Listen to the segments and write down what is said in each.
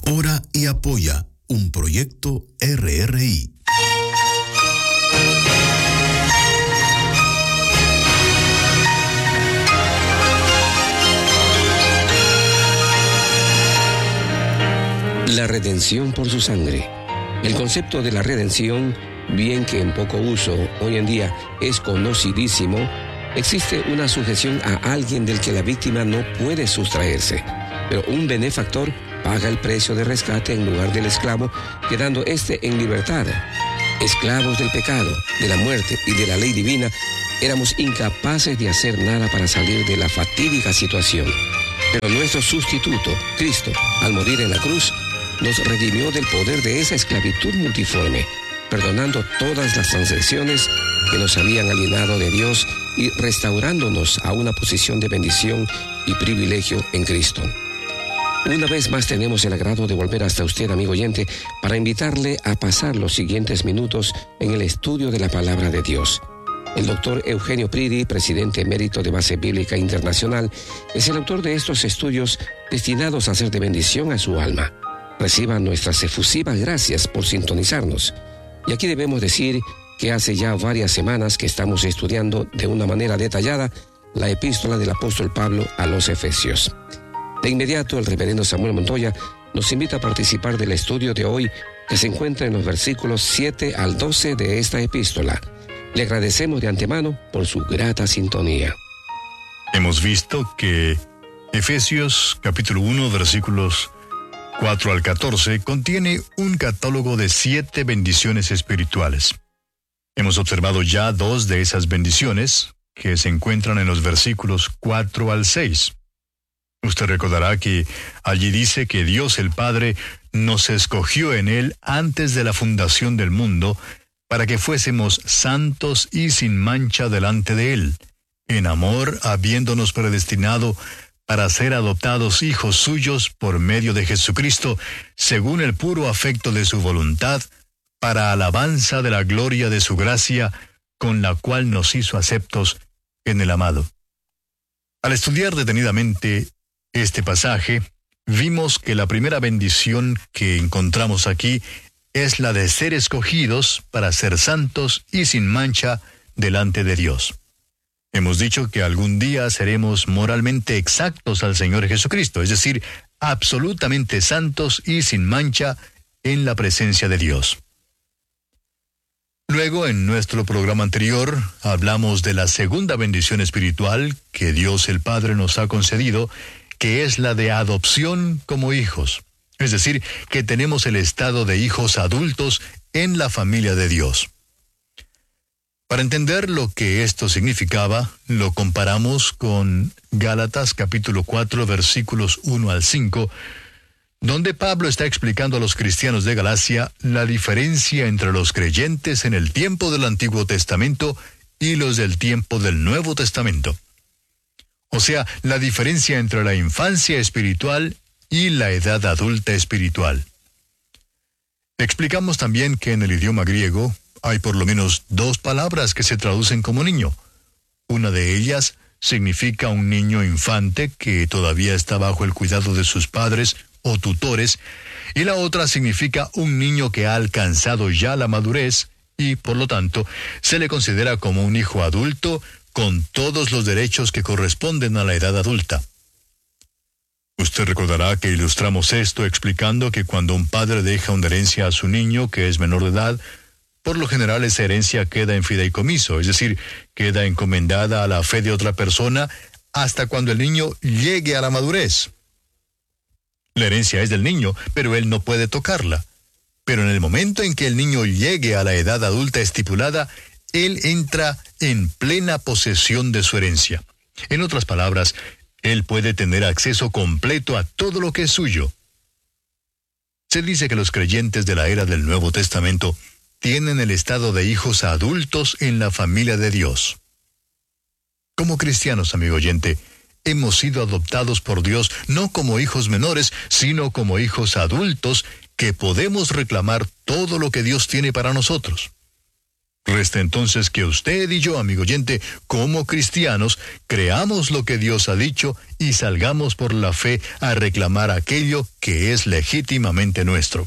Ora y apoya un proyecto RRI. La redención por su sangre. El concepto de la redención, bien que en poco uso hoy en día es conocidísimo, existe una sujeción a alguien del que la víctima no puede sustraerse, pero un benefactor paga el precio de rescate en lugar del esclavo, quedando éste en libertad. Esclavos del pecado, de la muerte y de la ley divina, éramos incapaces de hacer nada para salir de la fatídica situación. Pero nuestro sustituto, Cristo, al morir en la cruz, nos redimió del poder de esa esclavitud multiforme, perdonando todas las transgresiones que nos habían alienado de Dios y restaurándonos a una posición de bendición y privilegio en Cristo. Una vez más tenemos el agrado de volver hasta usted, amigo oyente, para invitarle a pasar los siguientes minutos en el estudio de la Palabra de Dios. El doctor Eugenio Pridi, presidente emérito de Base Bíblica Internacional, es el autor de estos estudios destinados a ser de bendición a su alma. Reciba nuestras efusivas gracias por sintonizarnos. Y aquí debemos decir que hace ya varias semanas que estamos estudiando de una manera detallada la epístola del apóstol Pablo a los Efesios. De inmediato, el reverendo Samuel Montoya nos invita a participar del estudio de hoy, que se encuentra en los versículos 7 al 12 de esta epístola. Le agradecemos de antemano por su grata sintonía. Hemos visto que Efesios capítulo 1, versículos 4 al 14, contiene un catálogo de 7 bendiciones espirituales. Hemos observado ya 2 de esas bendiciones, que se encuentran en los versículos 4 al 6. Usted recordará que allí dice que Dios el Padre nos escogió en Él antes de la fundación del mundo, para que fuésemos santos y sin mancha delante de Él, en amor habiéndonos predestinado para ser adoptados hijos suyos por medio de Jesucristo, según el puro afecto de su voluntad, para alabanza de la gloria de su gracia, con la cual nos hizo aceptos en el amado. Al estudiar detenidamente este pasaje, vimos que la primera bendición que encontramos aquí es la de ser escogidos para ser santos y sin mancha delante de Dios. Hemos dicho que algún día seremos moralmente exactos al Señor Jesucristo, es decir, absolutamente santos y sin mancha en la presencia de Dios. Luego, en nuestro programa anterior, hablamos de la segunda bendición espiritual que Dios el Padre nos ha concedido, que es la de adopción como hijos. Es decir, que tenemos el estado de hijos adultos en la familia de Dios. Para entender lo que esto significaba, lo comparamos con Gálatas capítulo 4, versículos 1 al 5, donde Pablo está explicando a los cristianos de Galacia la diferencia entre los creyentes en el tiempo del Antiguo Testamento y los del tiempo del Nuevo Testamento. O sea, la diferencia entre la infancia espiritual y la edad adulta espiritual. Explicamos también que en el idioma griego hay por lo menos 2 palabras que se traducen como niño. Una de ellas significa un niño infante que todavía está bajo el cuidado de sus padres o tutores, y la otra significa un niño que ha alcanzado ya la madurez y, por lo tanto, se le considera como un hijo adulto con todos los derechos que corresponden a la edad adulta. Usted recordará que ilustramos esto explicando que cuando un padre deja una herencia a su niño que es menor de edad, por lo general esa herencia queda en fideicomiso, es decir, queda encomendada a la fe de otra persona hasta cuando el niño llegue a la madurez. La herencia es del niño, pero él no puede tocarla. Pero en el momento en que el niño llegue a la edad adulta estipulada, él entra en plena posesión de su herencia. En otras palabras, él puede tener acceso completo a todo lo que es suyo. Se dice que los creyentes de la era del Nuevo Testamento tienen el estado de hijos adultos en la familia de Dios. Como cristianos, amigo oyente, hemos sido adoptados por Dios no como hijos menores, sino como hijos adultos que podemos reclamar todo lo que Dios tiene para nosotros. Resta entonces que usted y yo, amigo oyente, como cristianos, creamos lo que Dios ha dicho y salgamos por la fe a reclamar aquello que es legítimamente nuestro.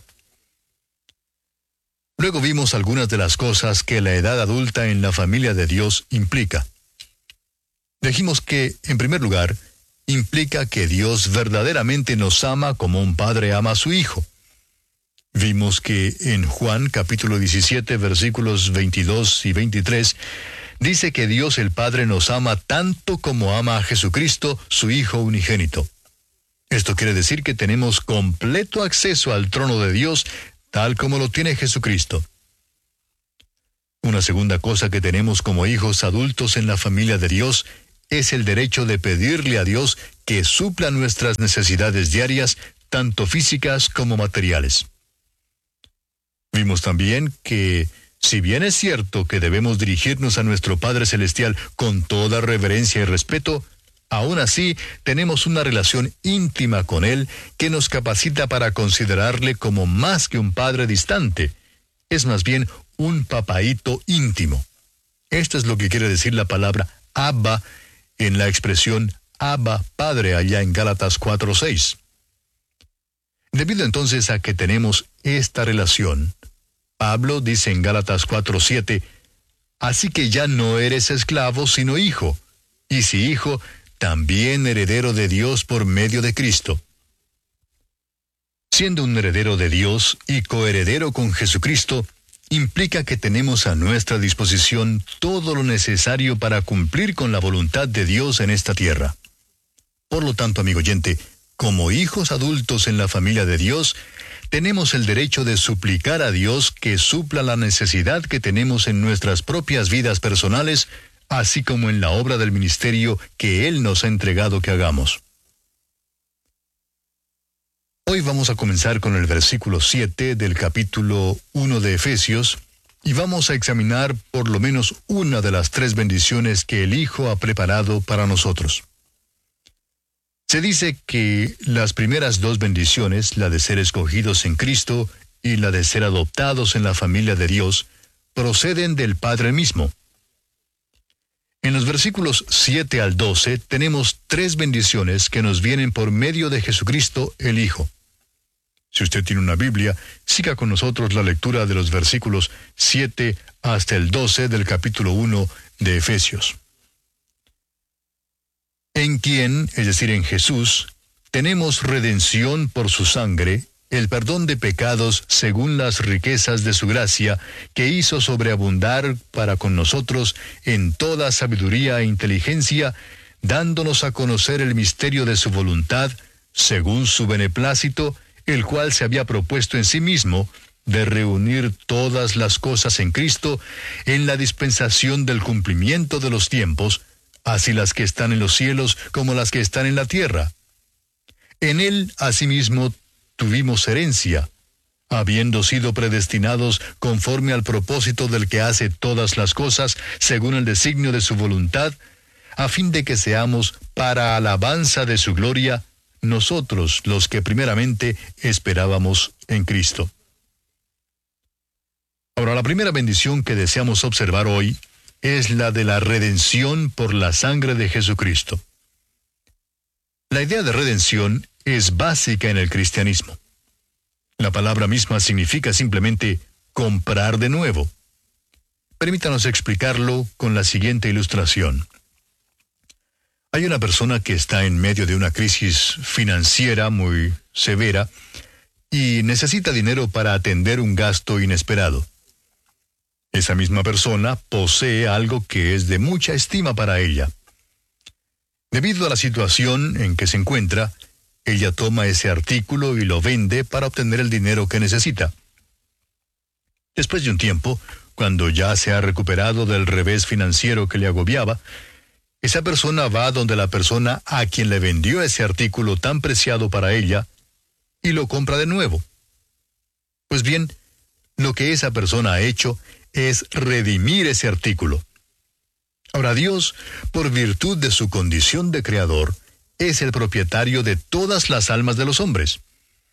Luego vimos algunas de las cosas que la edad adulta en la familia de Dios implica. Dijimos que, en primer lugar, implica que Dios verdaderamente nos ama como un padre ama a su hijo. Vimos que en Juan capítulo 17 versículos 22 y 23 dice que Dios el Padre nos ama tanto como ama a Jesucristo, su Hijo unigénito. Esto quiere decir que tenemos completo acceso al trono de Dios, tal como lo tiene Jesucristo. Una segunda cosa que tenemos como hijos adultos en la familia de Dios es el derecho de pedirle a Dios que supla nuestras necesidades diarias, tanto físicas como materiales. Vimos también que, si bien es cierto que debemos dirigirnos a nuestro Padre Celestial con toda reverencia y respeto, aún así tenemos una relación íntima con Él que nos capacita para considerarle como más que un Padre distante. Es más bien un papaíto íntimo. Esto es lo que quiere decir la palabra Abba en la expresión Abba Padre allá en Gálatas 4:6. Debido entonces a que tenemos esta relación, Pablo dice en Gálatas 4:7, así que ya no eres esclavo sino hijo, y si hijo, también heredero de Dios por medio de Cristo. Siendo un heredero de Dios y coheredero con Jesucristo, implica que tenemos a nuestra disposición todo lo necesario para cumplir con la voluntad de Dios en esta tierra. Por lo tanto, amigo oyente, como hijos adultos en la familia de Dios, tenemos el derecho de suplicar a Dios que supla la necesidad que tenemos en nuestras propias vidas personales, así como en la obra del ministerio que Él nos ha entregado que hagamos. Hoy vamos a comenzar con el versículo 7 del capítulo 1 de Efesios, y vamos a examinar por lo menos una de las 3 bendiciones que el Hijo ha preparado para nosotros. Se dice que las primeras 2 bendiciones, la de ser escogidos en Cristo y la de ser adoptados en la familia de Dios, proceden del Padre mismo. En los versículos 7 al 12 tenemos 3 bendiciones que nos vienen por medio de Jesucristo el Hijo. Si usted tiene una Biblia, siga con nosotros la lectura de los versículos 7 hasta el 12 del capítulo 1 de Efesios. En quien, es decir, en Jesús, tenemos redención por su sangre, el perdón de pecados según las riquezas de su gracia, que hizo sobreabundar para con nosotros en toda sabiduría e inteligencia, dándonos a conocer el misterio de su voluntad, según su beneplácito, el cual se había propuesto en sí mismo, de reunir todas las cosas en Cristo, en la dispensación del cumplimiento de los tiempos, así las que están en los cielos como las que están en la tierra. En Él, asimismo, tuvimos herencia, habiendo sido predestinados conforme al propósito del que hace todas las cosas, según el designio de su voluntad, a fin de que seamos para alabanza de su gloria, nosotros los que primeramente esperábamos en Cristo. Ahora, la primera bendición que deseamos observar hoy es la de la redención por la sangre de Jesucristo. La idea de redención es básica en el cristianismo. La palabra misma significa simplemente comprar de nuevo. Permítanos explicarlo con la siguiente ilustración. Hay una persona que está en medio de una crisis financiera muy severa y necesita dinero para atender un gasto inesperado. Esa misma persona posee algo que es de mucha estima para ella. Debido a la situación en que se encuentra, ella toma ese artículo y lo vende para obtener el dinero que necesita. Después de un tiempo, cuando ya se ha recuperado del revés financiero que le agobiaba, esa persona va donde la persona a quien le vendió ese artículo tan preciado para ella y lo compra de nuevo. Pues bien, lo que esa persona ha hecho es redimir ese artículo. Ahora Dios, por virtud de su condición de creador, es el propietario de todas las almas de los hombres.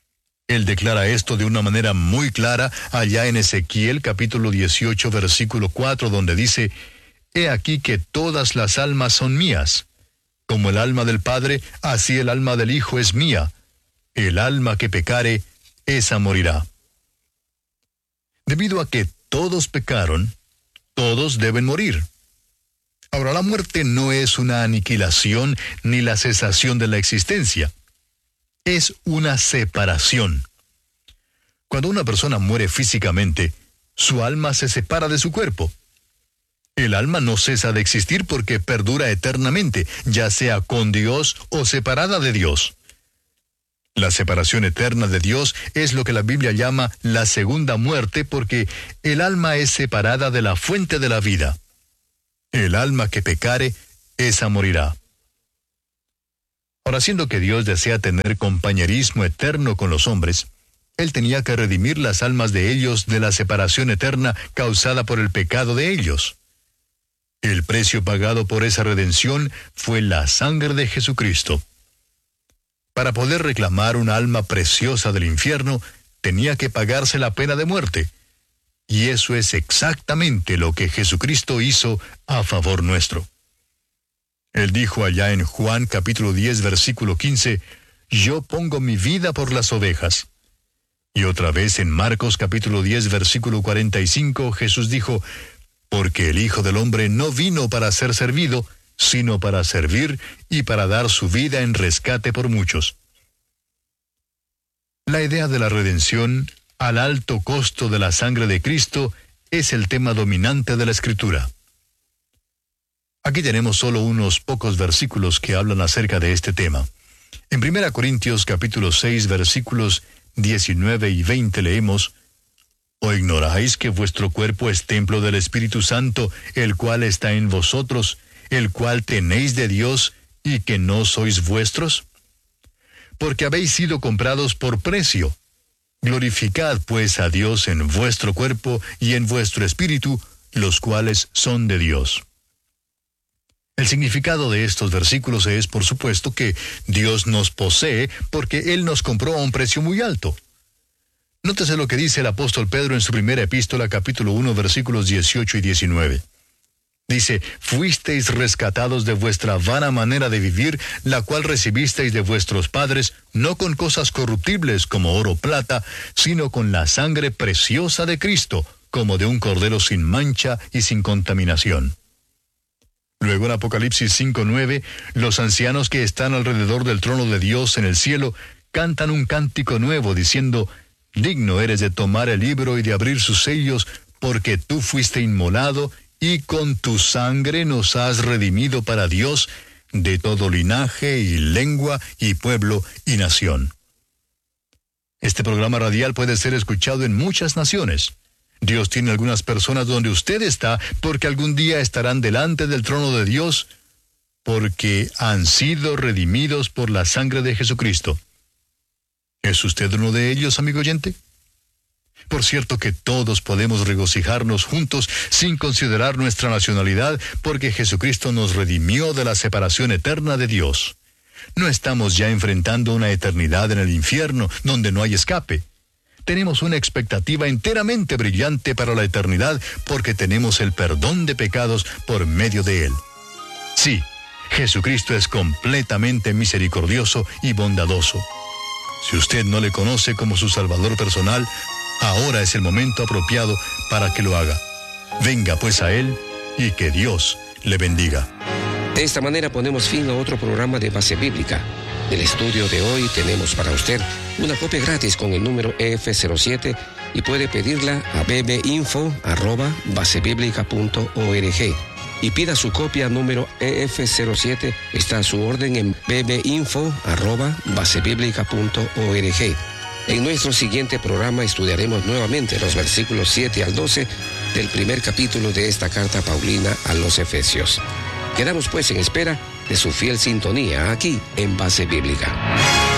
Él declara esto de una manera muy clara allá en Ezequiel capítulo 18 versículo 4, donde dice: He aquí que todas las almas son mías. Como el alma del Padre, así el alma del Hijo es mía. El alma que pecare, esa morirá. Debido a que todos pecaron, todos deben morir. Ahora, la muerte no es una aniquilación ni la cesación de la existencia. Es una separación. Cuando una persona muere físicamente, su alma se separa de su cuerpo. El alma no cesa de existir porque perdura eternamente, ya sea con Dios o separada de Dios. La separación eterna de Dios es lo que la Biblia llama la segunda muerte, porque el alma es separada de la fuente de la vida. El alma que pecare, esa morirá. Ahora, siendo que Dios desea tener compañerismo eterno con los hombres, Él tenía que redimir las almas de ellos de la separación eterna causada por el pecado de ellos. El precio pagado por esa redención fue la sangre de Jesucristo. Para poder reclamar una alma preciosa del infierno, tenía que pagarse la pena de muerte. Y eso es exactamente lo que Jesucristo hizo a favor nuestro. Él dijo allá en Juan capítulo 10 versículo 15, Yo pongo mi vida por las ovejas. Y otra vez en Marcos capítulo 10 versículo 45, Jesús dijo, Porque el Hijo del Hombre no vino para ser servido, sino para servir y para dar su vida en rescate por muchos. La idea de la redención al alto costo de la sangre de Cristo es el tema dominante de la Escritura. Aquí tenemos solo unos pocos versículos que hablan acerca de este tema. En 1 Corintios capítulo 6 versículos 19 y 20 leemos, ¿O ignoráis que vuestro cuerpo es templo del Espíritu Santo, el cual está en vosotros, el cual tenéis de Dios, y que no sois vuestros? Porque habéis sido comprados por precio. Glorificad pues a Dios en vuestro cuerpo y en vuestro espíritu, los cuales son de Dios. El significado de estos versículos es, por supuesto, que Dios nos posee porque Él nos compró a un precio muy alto. Nótese lo que dice el apóstol Pedro en su primera epístola, capítulo 1, versículos 18 y 19. Dice, fuisteis rescatados de vuestra vana manera de vivir, la cual recibisteis de vuestros padres, no con cosas corruptibles como oro o plata, sino con la sangre preciosa de Cristo, como de un cordero sin mancha y sin contaminación. Luego en Apocalipsis 5:9, los ancianos que están alrededor del trono de Dios en el cielo cantan un cántico nuevo, diciendo, digno eres de tomar el libro y de abrir sus sellos, porque tú fuiste inmolado, y con tu sangre nos has redimido para Dios de todo linaje y lengua y pueblo y nación. Este programa radial puede ser escuchado en muchas naciones. Dios tiene algunas personas donde usted está porque algún día estarán delante del trono de Dios porque han sido redimidos por la sangre de Jesucristo. ¿Es usted uno de ellos, amigo oyente? Por cierto que todos podemos regocijarnos juntos sin considerar nuestra nacionalidad porque Jesucristo nos redimió de la separación eterna de Dios. No estamos ya enfrentando una eternidad en el infierno donde no hay escape. Tenemos una expectativa enteramente brillante para la eternidad porque tenemos el perdón de pecados por medio de Él. Sí, Jesucristo es completamente misericordioso y bondadoso. Si usted no le conoce como su Salvador personal, ahora es el momento apropiado para que lo haga. Venga pues a Él y que Dios le bendiga. De esta manera ponemos fin a otro programa de Base Bíblica. Del estudio de hoy tenemos para usted una copia gratis con el número EF07 y puede pedirla a bbinfo@basebiblica.org y pida su copia número EF07. Está a su orden en bbinfo@basebiblica.org. En nuestro siguiente programa estudiaremos nuevamente los versículos 7 al 12 del primer capítulo de esta carta paulina a los Efesios. Quedamos pues en espera de su fiel sintonía aquí en Base Bíblica.